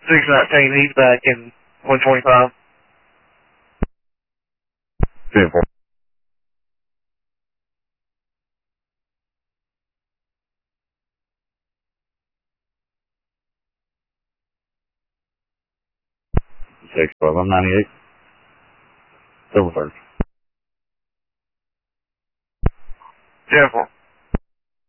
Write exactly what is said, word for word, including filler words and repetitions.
six nineteen, he's back in one twenty-five. ten four. six twelve, I'm ninety-eight. Silver third. ten four.